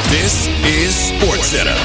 This is SportsCenter.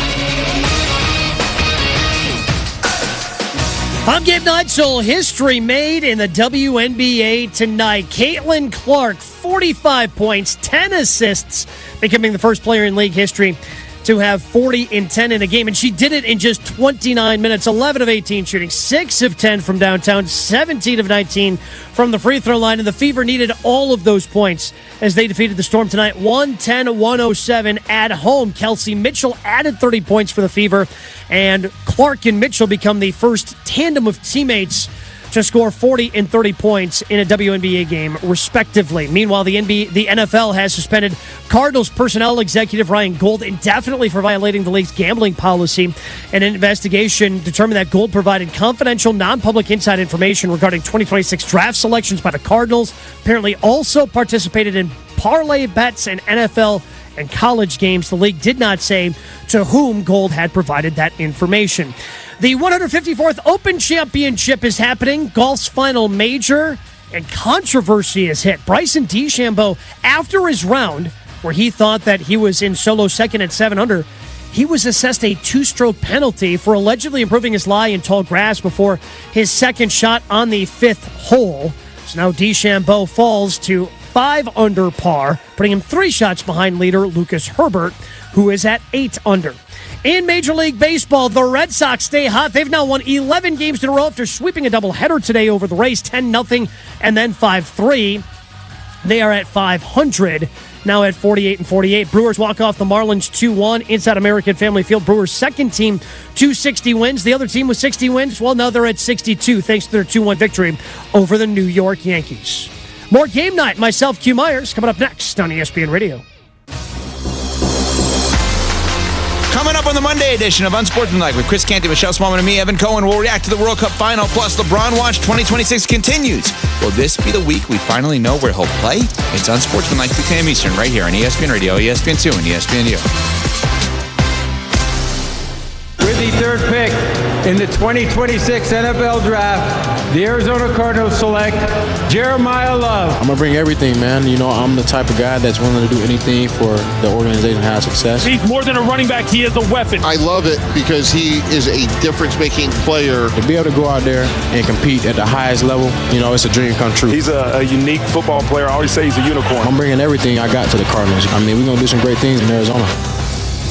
I'm Gabe Neitzel. History made in the WNBA tonight. Caitlin Clark, 45 points, 10 assists, becoming the first player in league history to have 40 and 10 in a game. And she did it in just 29 minutes, 11 of 18 shooting, 6 of 10 from downtown, 17 of 19 from the free throw line. And the Fever needed all of those points as they defeated the Storm tonight, 110-107 at home. Kelsey Mitchell added 30 points for the Fever, and Clark and Mitchell become the first tandem of teammates to score 40 and 30 points in a WNBA game, respectively. Meanwhile, the NFL has suspended Cardinals personnel executive Ryan Gold indefinitely for violating the league's gambling policy. An investigation determined that Gold provided confidential, non-public inside information regarding 2026 draft selections by the Cardinals. Apparently also participated in parlay bets and NFL and college games. The league did not say to whom Gold had provided that information. The 154th Open Championship is happening, golf's final major, and controversy has hit. Bryson DeChambeau, after his round, where he thought that he was in solo second at 7 under, he was assessed a 2-stroke penalty for allegedly improving his lie in tall grass before his second shot on the 5th hole. So now DeChambeau falls to 5 under par, putting him 3 shots behind leader Lucas Herbert, who is at 8 under. In Major League Baseball, the Red Sox stay hot. They've now won 11 games in a row after sweeping a doubleheader today over the Rays, 10-0 and then 5-3. They are at 500, now at 48-48. Brewers walk off the Marlins 2-1 inside American Family Field. Brewers' second team, 260 wins. The other team with 60 wins, well, now they're at 62 thanks to their 2-1 victory over the New York Yankees. More Game Night, myself, Q Myers, coming up next on ESPN Radio. Coming up on the Monday edition of Unsportsmanlike with Chris Canty, Michelle Smallman, and me, Evan Cohen, we'll react to the World Cup final, plus LeBron Watch 2026 continues. Will this be the week we finally know where he'll play? It's Unsportsmanlike, 6 a.m. Eastern, right here on ESPN Radio, ESPN2, and ESPNU. With the third pick in the 2026 NFL Draft, the Arizona Cardinals select Jeremiah Love. I'm going to bring everything, man. You know, I'm the type of guy that's willing to do anything for the organization to have success. He's more than a running back. He is a weapon. I love it because he is a difference-making player. To be able to go out there and compete at the highest level, you know, it's a dream come true. He's a unique football player. I always say he's a unicorn. I'm bringing everything I got to the Cardinals. I mean, we're going to do some great things in Arizona.